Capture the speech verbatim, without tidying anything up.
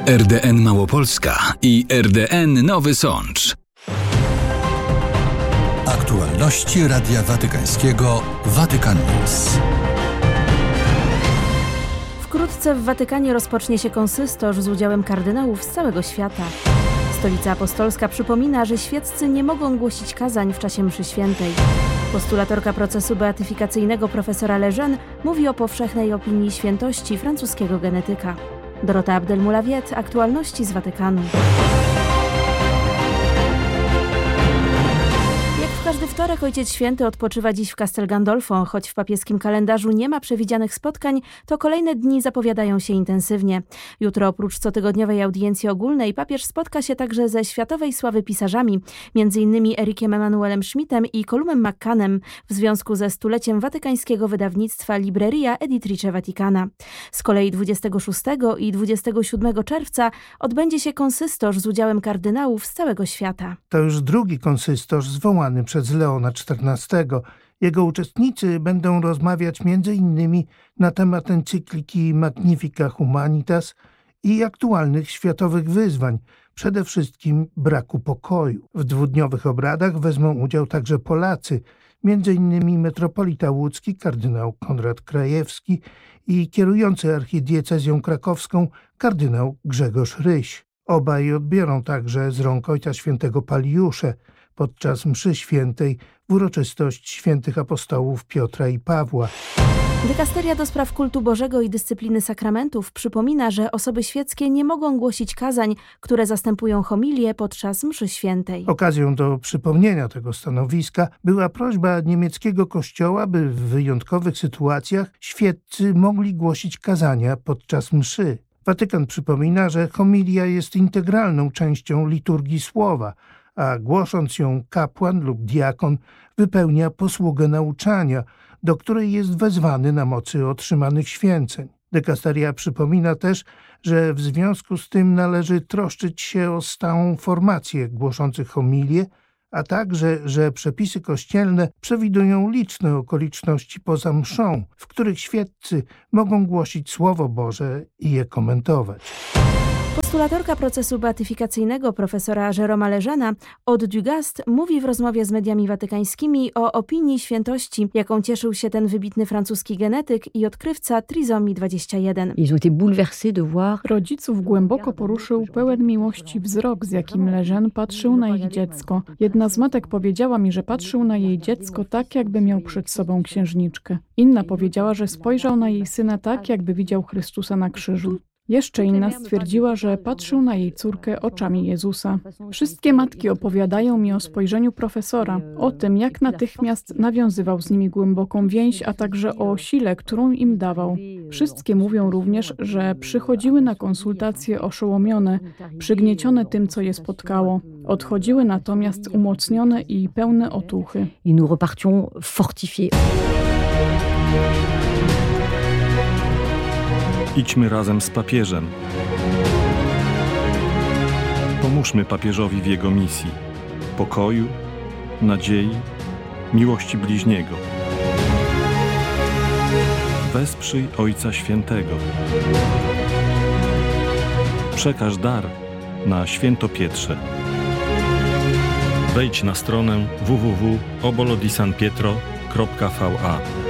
R D N Małopolska i R D N Nowy Sącz. Aktualności Radia Watykańskiego Vatican News. Wkrótce w Watykanie rozpocznie się konsystorz z udziałem kardynałów z całego świata. Stolica Apostolska przypomina, że świeccy nie mogą głosić kazań w czasie mszy świętej. Postulatorka procesu beatyfikacyjnego profesora Lejeune mówi o powszechnej opinii świętości francuskiego genetyka. Dorota Abdelmoulawiet, aktualności z Watykanu. Każdy wtorek Ojciec Święty odpoczywa dziś w Castel Gandolfo. Choć w papieskim kalendarzu nie ma przewidzianych spotkań, to kolejne dni zapowiadają się intensywnie. Jutro oprócz cotygodniowej audiencji ogólnej papież spotka się także ze światowej sławy pisarzami, między innymi Erikiem Emanuelem Schmidtem i Columem McCannem w związku ze stuleciem watykańskiego wydawnictwa Libreria Editrice Vaticana. Z kolei dwudziestego szóstego i dwudziestego siódmego czerwca odbędzie się konsystorz z udziałem kardynałów z całego świata. To już drugi konsystorz zwołany przez Leona czternastego. Jego uczestnicy będą rozmawiać między innymi na temat encykliki Magnifica Humanitas i aktualnych światowych wyzwań, przede wszystkim braku pokoju. W dwudniowych obradach wezmą udział także Polacy, między innymi metropolita łódzki kardynał Konrad Krajewski i kierujący archidiecezją krakowską kardynał Grzegorz Ryś. Obaj odbiorą także z rąk Ojca Świętego Paliusze podczas mszy świętej w uroczystość świętych apostołów Piotra i Pawła. Dykasteria do spraw kultu Bożego i dyscypliny sakramentów przypomina, że osoby świeckie nie mogą głosić kazań, które zastępują homilię podczas mszy świętej. Okazją do przypomnienia tego stanowiska była prośba niemieckiego kościoła, by w wyjątkowych sytuacjach świeccy mogli głosić kazania podczas mszy. Watykan przypomina, że homilia jest integralną częścią liturgii słowa, a głosząc ją kapłan lub diakon wypełnia posługę nauczania, do której jest wezwany na mocy otrzymanych święceń. Dykasteria przypomina też, że w związku z tym należy troszczyć się o stałą formację głoszących homilię, a także, że przepisy kościelne przewidują liczne okoliczności poza mszą, w których świeccy mogą głosić Słowo Boże i je komentować. Postulatorka procesu beatyfikacyjnego profesora Jérôma Lejeune'a od Dugast mówi w rozmowie z mediami watykańskimi o opinii świętości, jaką cieszył się ten wybitny francuski genetyk i odkrywca trizomii dwadzieścia jeden. Rodziców głęboko poruszył pełen miłości wzrok, z jakim Lejeune patrzył na ich dziecko. Jedna z matek powiedziała mi, że patrzył na jej dziecko tak, jakby miał przed sobą księżniczkę. Inna powiedziała, że spojrzał na jej syna tak, jakby widział Chrystusa na krzyżu. Jeszcze inna stwierdziła, że patrzył na jej córkę oczami Jezusa. Wszystkie matki opowiadają mi o spojrzeniu profesora, o tym, jak natychmiast nawiązywał z nimi głęboką więź, a także o sile, którą im dawał. Wszystkie mówią również, że przychodziły na konsultacje oszołomione, przygniecione tym, co je spotkało. Odchodziły natomiast umocnione i pełne otuchy. I nous repartions fortifiés. Idźmy razem z papieżem. Pomóżmy papieżowi w jego misji pokoju, nadziei, miłości bliźniego. Wesprzyj Ojca Świętego. Przekaż dar na Święto Pietrze. Wejdź na stronę w w w kropka obolo di san pietro kropka v a.